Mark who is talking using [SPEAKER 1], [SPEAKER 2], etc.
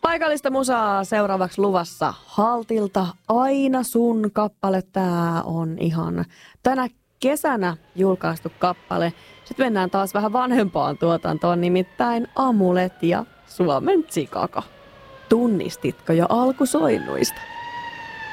[SPEAKER 1] Paikallista musaa seuraavaksi luvassa Haltilta Aina sun kappale. Tää on ihan tänä kesänä julkaistu kappale. Sitten mennään taas vähän vanhempaan tuotantoon, nimittäin Amulet ja Suomen Chicago. Tunnistitko jo alkusoinnuista?